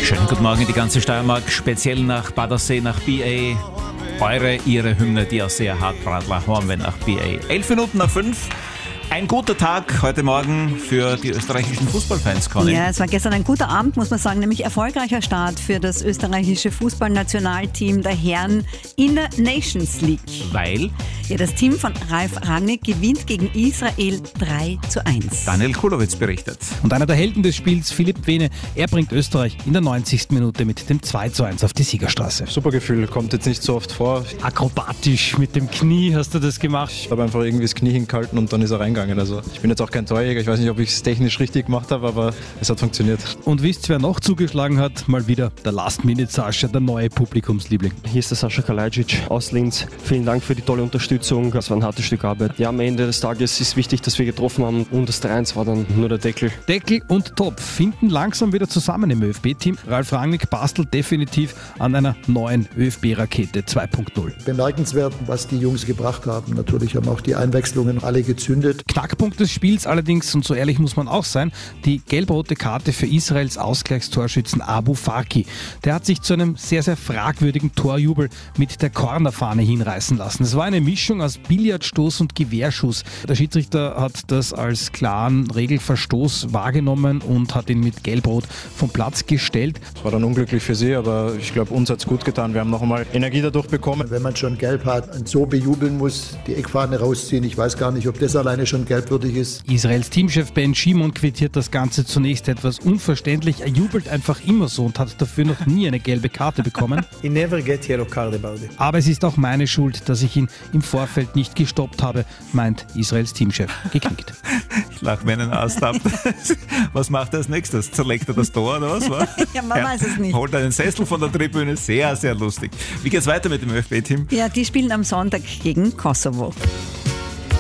Schönen guten Morgen in die ganze Steiermark, speziell nach Badersee, nach BA. Ihre Hymne, die auch sehr hart Bradler haben wir nach BA. 11 Minuten nach 5. Ein guter Tag heute Morgen für die österreichischen Fußballfans, Conny. Ja, es war gestern ein guter Abend, muss man sagen, nämlich erfolgreicher Start für das österreichische Fußballnationalteam der Herren in der Nations League. Weil? Ja, das Team von Ralf Rangnick gewinnt gegen Israel 3:1. Daniel Kulowitz berichtet. Und einer der Helden des Spiels, Philipp Wehne, er bringt Österreich in der 90. Minute mit dem 2:1 auf die Siegerstraße. Super Gefühl, kommt jetzt nicht so oft vor. Akrobatisch mit dem Knie hast du das gemacht. Ich habe einfach irgendwie das Knie hingehalten und dann ist er reingegangen. Also ich bin jetzt auch kein Torjäger, ich weiß nicht, ob ich es technisch richtig gemacht habe, aber es hat funktioniert. Und wisst ihr, wer noch zugeschlagen hat? Mal wieder der Last-Minute-Sascha, der neue Publikumsliebling. Hier ist der Sascha Kalajdzic aus Linz. Vielen Dank für die tolle Unterstützung. Das war ein hartes Stück Arbeit. Ja, am Ende des Tages ist wichtig, dass wir getroffen haben und das 3:1 war dann nur der Deckel. Deckel und Topf finden langsam wieder zusammen im ÖFB-Team. Ralf Rangnick bastelt definitiv an einer neuen ÖFB-Rakete 2.0. Bemerkenswert, was die Jungs gebracht haben. Natürlich haben auch die Einwechslungen alle gezündet. Knackpunkt des Spiels allerdings, und so ehrlich muss man auch sein, die gelb-rote Karte für Israels Ausgleichstorschützen Abu Farki. Der hat sich zu einem sehr, sehr fragwürdigen Torjubel mit der Cornerfahne hinreißen lassen. Es war eine Mischung aus Billardstoß und Gewehrschuss. Der Schiedsrichter hat das als klaren Regelverstoß wahrgenommen und hat ihn mit gelb-rot vom Platz gestellt. Es war dann unglücklich für sie, aber ich glaube, uns hat es gut getan. Wir haben noch einmal Energie dadurch bekommen. Wenn man schon gelb hat und so bejubeln muss, die Eckfahne rausziehen, ich weiß gar nicht, ob das alleine schon gelbwürdig ist. Israels Teamchef Ben Shimon quittiert das Ganze zunächst etwas unverständlich. Er jubelt einfach immer so und hat dafür noch nie eine gelbe Karte bekommen. He never get yellow card about it. Aber es ist auch meine Schuld, dass ich ihn im Vorfeld nicht gestoppt habe, meint Israels Teamchef geknickt. Ich lache meinen Ast ab. Was macht er als nächstes? Zerlegt er das Tor oder was? Ja, man weiß es nicht. Holt einen Sessel von der Tribüne. Sehr, sehr lustig. Wie geht's weiter mit dem ÖFB-Team? Ja, die spielen am Sonntag gegen Kosovo.